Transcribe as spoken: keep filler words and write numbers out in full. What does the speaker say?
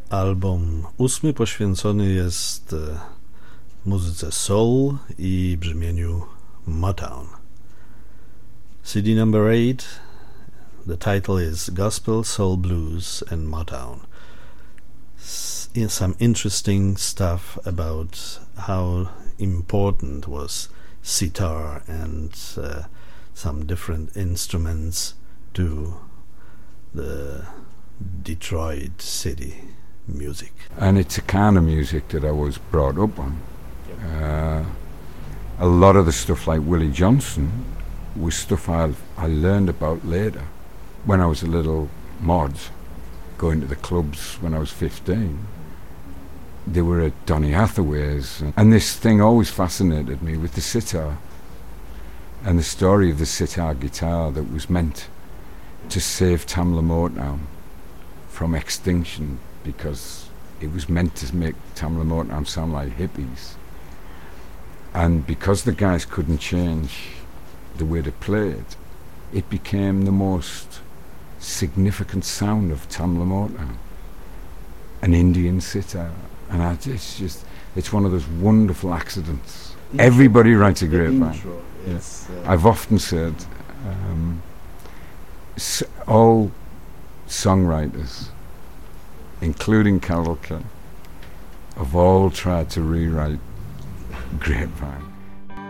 Album ósmy poświęcony jest e, muzyce soul i brzmieniu Motown. C D number eight, the title is Gospel, Soul, Blues and Motown. S- some interesting stuff about how important was sitar and uh, some different instruments to the Detroit city music. And it's a kind of music that I was brought up on. Yep. Uh, a lot of the stuff like Willie Johnson was stuff I I learned about later when I was a little mod, going to the clubs when I was fifteen. They were at Donny Hathaway's, and, and this thing always fascinated me with the sitar and the story of the sitar guitar that was meant to save Tamla Motown from extinction, because it was meant to make Tamla Motown sound like hippies. And because the guys couldn't change the way they played, it became the most significant sound of Tamla Motown, an Indian sitar. And I, it's just, it's one of those wonderful accidents. Intro. Everybody writes a great band. Yeah. Uh, I've often said, um, s- all songwriters, including Carole King, have all tried to rewrite Grapevine.